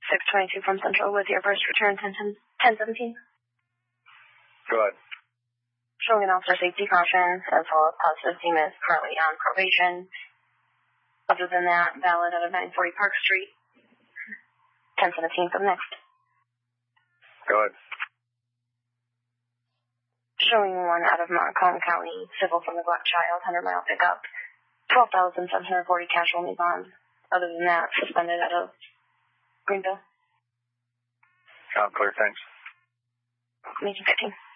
622 from Central with your first return, 1017. Go ahead. Showing an officer safety caution, as well as positive team is currently on probation. Other than that, valid out of 940 Park Street. 1017 from next. Go ahead. Showing one out of Montcalm County, civil from the Black Child, 100-mile pickup. 12,740 cash only bond. Other than that, suspended out of Greenville. Clear, thanks. Major 15.